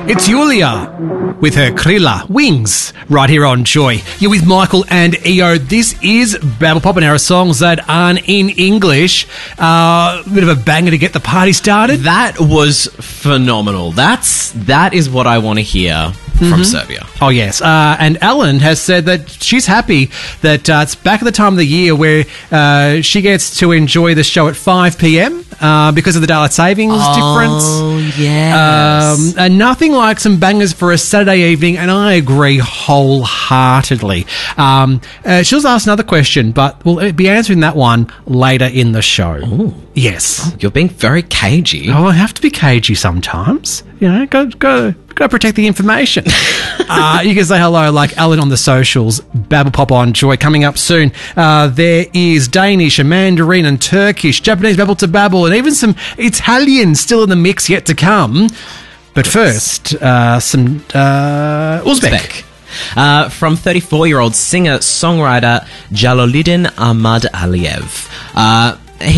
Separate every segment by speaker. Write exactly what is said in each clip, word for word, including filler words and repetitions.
Speaker 1: It's Yulia with her Krilla Wings right here on Joy. You're with Michael and E O. This is Babble Pop, an hour of songs that aren't in English. Uh, a bit of a banger to get the party started.
Speaker 2: That was phenomenal. That's that is what I want to hear from
Speaker 1: Mm-hmm.
Speaker 2: Serbia.
Speaker 1: Oh, yes. Uh, and Ellen has said that she's happy that uh, it's back at the time of the year where uh, she gets to enjoy the show at five p.m. Uh, because of the daylight savings difference.
Speaker 2: Oh, yes.
Speaker 1: Um, and nothing like some bangers for a Saturday evening, and I agree wholeheartedly. Um, uh, she'll ask another question, but we'll be answering that one later in the show.
Speaker 2: Ooh.
Speaker 1: Yes.
Speaker 2: You're being very cagey.
Speaker 1: Oh, I have to be cagey sometimes. You know, go go go protect the information. uh, you can say hello like Alan on the socials. Babble Pop on Joy coming up soon. Uh, there is Danish and Mandarin and Turkish, Japanese Babble to Babble, and even some Italian still in the mix yet to come. But first, uh, some uh, Uzbek.
Speaker 2: Uzbek. Uh, from thirty-four-year-old singer-songwriter Jaloliddin Ahmad Aliyev. Uh,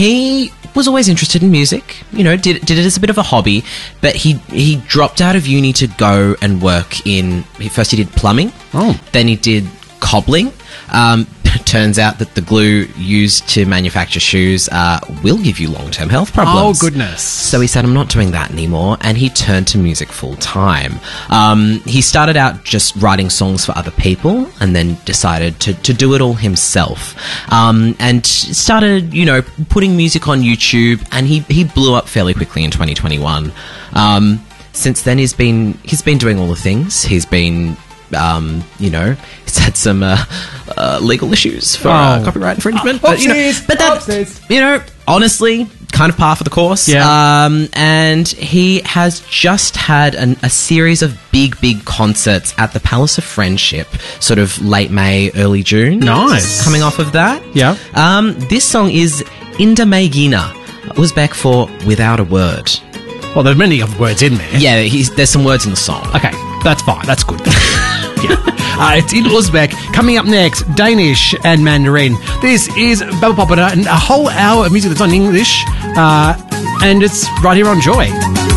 Speaker 2: he was always interested in music, you know, did did it as a bit of a hobby, but he he dropped out of uni to go and work in, first he did plumbing,
Speaker 1: Oh.
Speaker 2: then he did cobbling. Um, turns out that the glue used to manufacture shoes uh, will give you long-term health problems.
Speaker 1: Oh, goodness.
Speaker 2: So he said, I'm not doing that anymore, and he turned to music full-time. Um, he started out just writing songs for other people, and then decided to, to do it all himself. Um, and started, you know, putting music on YouTube, and he, he blew up fairly quickly in twenty twenty-one. Um, since then, he's been he's been doing all the things. He's been... Um, you know, it's had some uh, uh, legal issues for uh,
Speaker 1: Oh.
Speaker 2: copyright infringement.
Speaker 1: Oh,
Speaker 2: but, you know,
Speaker 1: oopsies,
Speaker 2: but that,
Speaker 1: oopsies.
Speaker 2: you know, honestly, kind of par for the course.
Speaker 1: Yeah.
Speaker 2: Um, and he has just had an, a series of big, big concerts at the Palace of Friendship, sort of late May, early June.
Speaker 1: Nice.
Speaker 2: Coming off of that.
Speaker 1: Yeah.
Speaker 2: Um, this song is Inda Megina, Uzbek for Without a Word.
Speaker 1: Well, there are many other words in there.
Speaker 2: Yeah, he's, there's some words in the song.
Speaker 1: Okay, that's fine. That's good. Yeah. Uh, it's in Uzbek. Coming up next, Danish and Mandarin. This is Babble Pop, and a whole hour of music that's on English, uh, and it's right here on Joy.